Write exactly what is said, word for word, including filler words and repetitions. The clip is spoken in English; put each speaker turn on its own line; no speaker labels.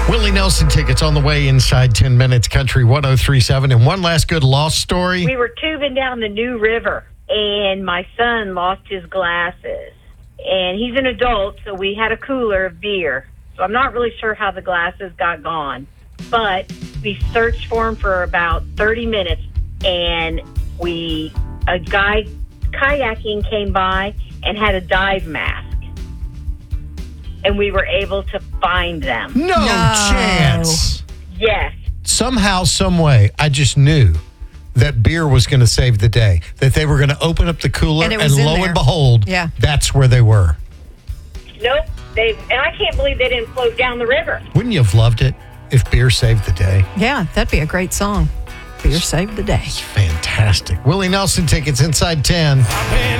Willie Nelson tickets on the way inside ten minutes, Country one oh three point seven. And one last good lost story.
We were tubing down the New River, and my son lost his glasses. And he's an adult, so we had a cooler of beer. So I'm not really sure how the glasses got gone. But we searched for him for about thirty minutes, and we a guy kayaking came by and had a dive mask. And we were able to find them.
No,
No.
chance.
Yes.
Somehow, some way, I just knew that beer was going to save the day. That they were going to open up the cooler,
And
and,
it was in
lo
there.
and behold,
Yeah.
that's where they were.
Nope. They and I can't believe they didn't float down the river.
Wouldn't you have loved it if beer saved the day?
Yeah, that'd be a great song. Beer saved the day.
It's fantastic. Willie Nelson tickets inside ten.